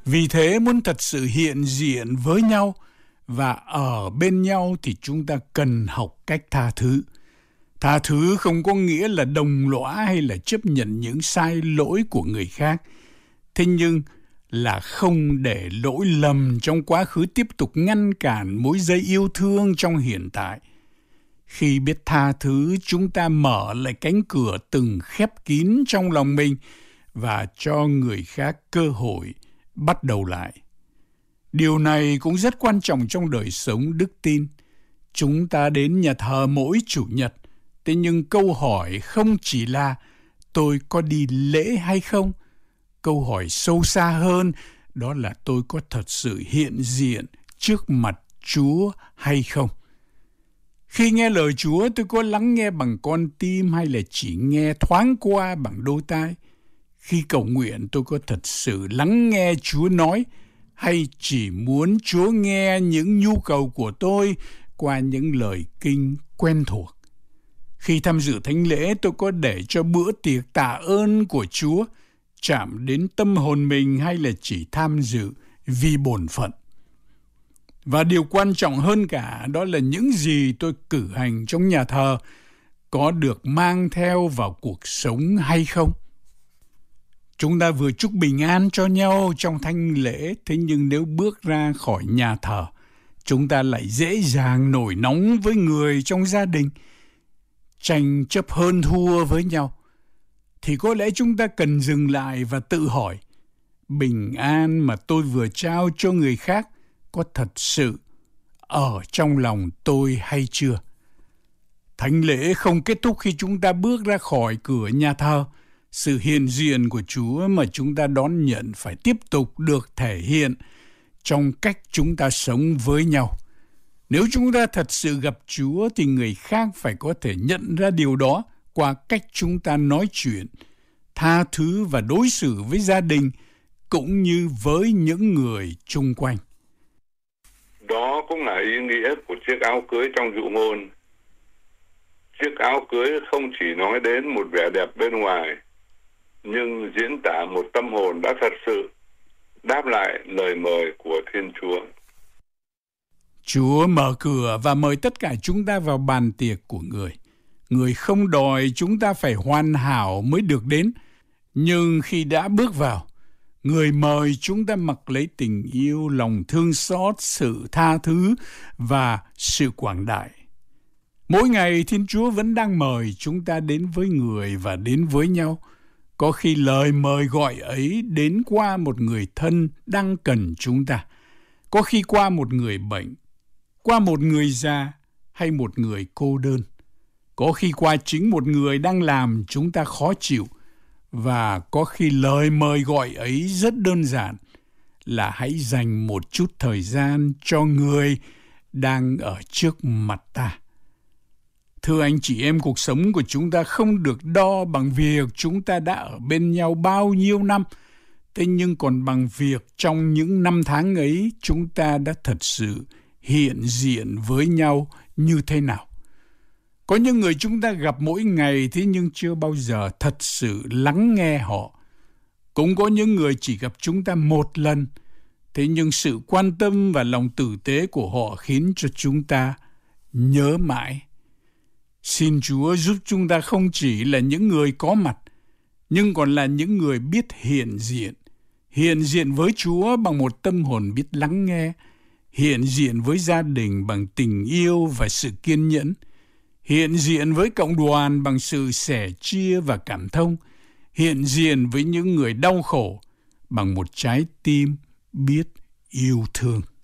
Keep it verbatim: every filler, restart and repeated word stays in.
Vì thế muốn thật sự hiện diện với nhau và ở bên nhau thì chúng ta cần học cách tha thứ. Tha thứ không có nghĩa là đồng lõa hay là chấp nhận những sai lỗi của người khác. Thế nhưng là không để lỗi lầm trong quá khứ tiếp tục ngăn cản mối dây yêu thương trong hiện tại. Khi biết tha thứ, chúng ta mở lại cánh cửa từng khép kín trong lòng mình và cho người khác cơ hội bắt đầu lại. Điều này cũng rất quan trọng trong đời sống đức tin. Chúng ta đến nhà thờ mỗi Chủ nhật, thế nhưng câu hỏi không chỉ là tôi có đi lễ hay không. Câu hỏi sâu xa hơn đó là tôi có thật sự hiện diện trước mặt Chúa hay không. Khi nghe lời Chúa, tôi có lắng nghe bằng con tim hay là chỉ nghe thoáng qua bằng đôi tai? Khi cầu nguyện, tôi có thật sự lắng nghe Chúa nói hay chỉ muốn Chúa nghe những nhu cầu của tôi qua những lời kinh quen thuộc? Khi tham dự thánh lễ, tôi có để cho bữa tiệc tạ ơn của Chúa chạm đến tâm hồn mình hay là chỉ tham dự vì bổn phận? Và điều quan trọng hơn cả đó là những gì tôi cử hành trong nhà thờ có được mang theo vào cuộc sống hay không? Chúng ta vừa chúc bình an cho nhau trong thánh lễ, thế nhưng nếu bước ra khỏi nhà thờ, chúng ta lại dễ dàng nổi nóng với người trong gia đình, tranh chấp hơn thua với nhau, thì có lẽ chúng ta cần dừng lại và tự hỏi, bình an mà tôi vừa trao cho người khác có thật sự ở trong lòng tôi hay chưa? Thánh lễ không kết thúc khi chúng ta bước ra khỏi cửa nhà thờ. Sự hiện diện của Chúa mà chúng ta đón nhận phải tiếp tục được thể hiện trong cách chúng ta sống với nhau. Nếu chúng ta thật sự gặp Chúa thì người khác phải có thể nhận ra điều đó qua cách chúng ta nói chuyện, tha thứ và đối xử với gia đình cũng như với những người chung quanh. Đó cũng là ý nghĩa của chiếc áo cưới trong dụ ngôn. Chiếc áo cưới không chỉ nói đến một vẻ đẹp bên ngoài, nhưng diễn tả một tâm hồn đã thật sự đáp lại lời mời của Thiên Chúa. Chúa mở cửa và mời tất cả chúng ta vào bàn tiệc của Người. Người không đòi chúng ta phải hoàn hảo mới được đến, nhưng khi đã bước vào, Người mời chúng ta mặc lấy tình yêu, lòng thương xót, sự tha thứ và sự quảng đại. Mỗi ngày Thiên Chúa vẫn đang mời chúng ta đến với Người và đến với nhau. Có khi lời mời gọi ấy đến qua một người thân đang cần chúng ta. Có khi qua một người bệnh, qua một người già hay một người cô đơn. Có khi qua chính một người đang làm chúng ta khó chịu. Và có khi lời mời gọi ấy rất đơn giản là hãy dành một chút thời gian cho người đang ở trước mặt ta. Thưa anh chị em, cuộc sống của chúng ta không được đo bằng việc chúng ta đã ở bên nhau bao nhiêu năm, thế nhưng còn bằng việc trong những năm tháng ấy chúng ta đã thật sự hiện diện với nhau như thế nào. Có những người chúng ta gặp mỗi ngày thế nhưng chưa bao giờ thật sự lắng nghe họ. Cũng có những người chỉ gặp chúng ta một lần, thế nhưng sự quan tâm và lòng tử tế của họ khiến cho chúng ta nhớ mãi. Xin Chúa giúp chúng ta không chỉ là những người có mặt, nhưng còn là những người biết hiện diện. Hiện diện với Chúa bằng một tâm hồn biết lắng nghe, hiện diện với gia đình bằng tình yêu và sự kiên nhẫn, hiện diện với cộng đoàn bằng sự sẻ chia và cảm thông, hiện diện với những người đau khổ bằng một trái tim biết yêu thương.